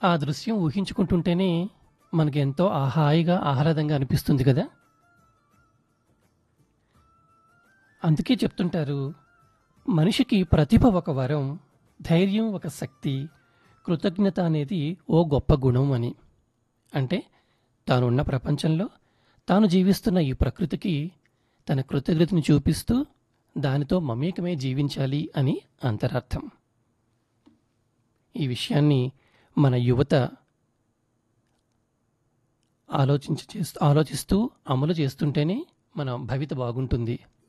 ఆ దృశ్యం ఊహించుకుంటుంటేనే మనకెంతో హాయిగా, ఆహ్లాదంగా అనిపిస్తుంది కదా! అందుకే చెప్తుంటారు, మనిషికి ప్రతిభ ఒక వరం, ధైర్యం ఒక శక్తి, కృతజ్ఞత అనేది ఓ గొప్ప గుణం అని. అంటే తానున్న ప్రపంచంలో, తాను జీవిస్తున్న ఈ ప్రకృతికి తన కృతజ్ఞతను చూపిస్తూ, దానితో మమేకమై జీవించాలి అని అంతరార్థం. ఈ విషయాన్ని మన యువత ఆలోచిస్తూ అమలు చేస్తుంటేనే మన భవిత బాగుంటుంది.